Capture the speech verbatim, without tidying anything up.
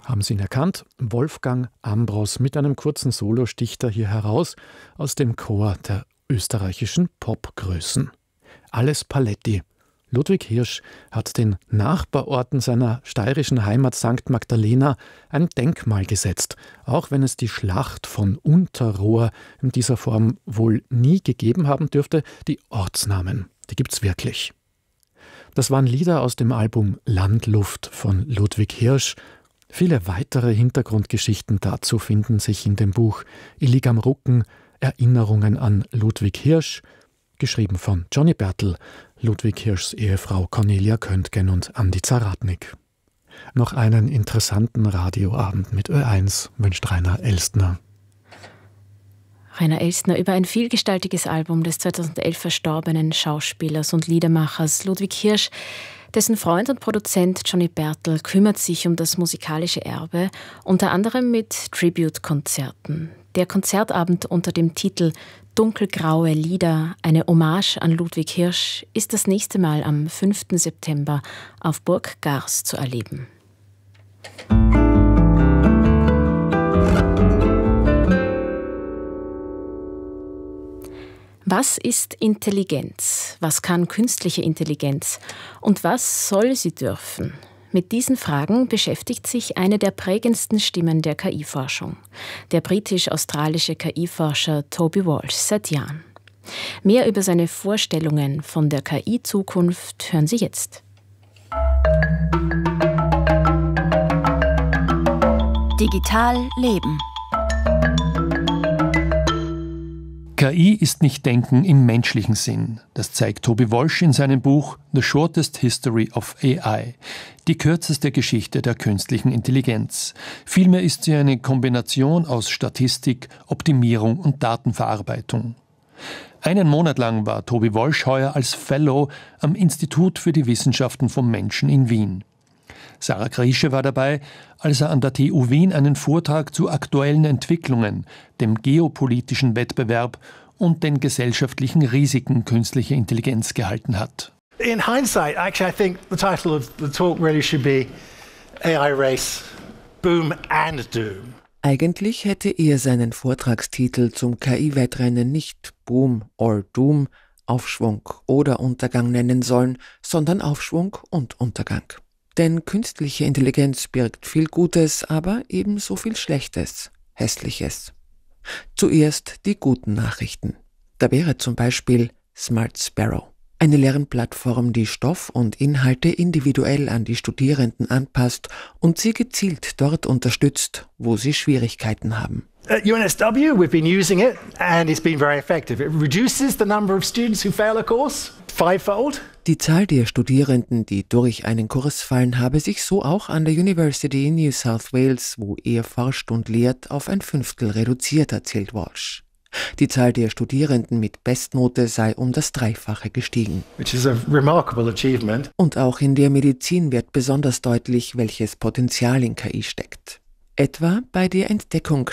Haben Sie ihn erkannt? Wolfgang Ambros mit einem kurzen Solo sticht er hier heraus aus dem Chor der österreichischen Popgrößen. Alles Paletti. Ludwig Hirsch hat den Nachbarorten seiner steirischen Heimat Sankt Magdalena ein Denkmal gesetzt, auch wenn es die Schlacht von Unterrohr in dieser Form wohl nie gegeben haben dürfte. Die Ortsnamen, die gibt's wirklich. Das waren Lieder aus dem Album Landluft von Ludwig Hirsch. Viele weitere Hintergrundgeschichten dazu finden sich in dem Buch Ich lieg am Rucken, Erinnerungen an Ludwig Hirsch, geschrieben von Johnny Bertel, Ludwig Hirschs Ehefrau Cornelia Köntgen und Andi Zaratnik. Noch einen interessanten Radioabend mit Ö eins wünscht Rainer Elstner. Rainer Elstner über ein vielgestaltiges Album des zweitausendelf verstorbenen Schauspielers und Liedermachers Ludwig Hirsch. Dessen Freund und Produzent Johnny Bertel kümmert sich um das musikalische Erbe, unter anderem mit Tribute-Konzerten. Der Konzertabend unter dem Titel Dunkelgraue Lieder, eine Hommage an Ludwig Hirsch, ist das nächste Mal am fünften September auf Burg Gars zu erleben. Was ist Intelligenz? Was kann künstliche Intelligenz? Und was soll sie dürfen? Mit diesen Fragen beschäftigt sich eine der prägendsten Stimmen der K I-Forschung, der britisch-australische K I-Forscher Toby Walsh, seit Jahren. Mehr über seine Vorstellungen von der K I-Zukunft hören Sie jetzt. Digital leben. K I ist nicht Denken im menschlichen Sinn. Das zeigt Toby Walsh in seinem Buch The Shortest History of A I, die kürzeste Geschichte der künstlichen Intelligenz. Vielmehr ist sie eine Kombination aus Statistik, Optimierung und Datenverarbeitung. Einen Monat lang war Toby Walsh heuer als Fellow am Institut für die Wissenschaften vom Menschen in Wien. Sarah Griesche war dabei, als er an der T U Wien einen Vortrag zu aktuellen Entwicklungen, dem geopolitischen Wettbewerb und den gesellschaftlichen Risiken künstlicher Intelligenz gehalten hat. In hindsight, actually I think the title of the talk really should be A I Race, Boom and Doom. Eigentlich hätte er seinen Vortragstitel zum K I-Wettrennen nicht Boom or Doom, Aufschwung oder Untergang nennen sollen, sondern Aufschwung und Untergang. Denn künstliche Intelligenz birgt viel Gutes, aber ebenso viel Schlechtes, Hässliches. Zuerst die guten Nachrichten. Da wäre zum Beispiel Smart Sparrow, eine Lernplattform, die Stoff und Inhalte individuell an die Studierenden anpasst und sie gezielt dort unterstützt, wo sie Schwierigkeiten haben. At U N S W, we've been using it and it's been very effective. It reduces the number of students who fail a course fivefold. Die Zahl der Studierenden, die durch einen Kurs fallen, habe sich so auch an der University in New South Wales, wo er forscht und lehrt, auf ein Fünftel reduziert, erzählt Walsh. Die Zahl der Studierenden mit Bestnote sei um das Dreifache gestiegen. Which is a remarkable achievement. Und auch in der Medizin wird besonders deutlich, welches Potenzial in K I steckt. Etwa bei der Entdeckung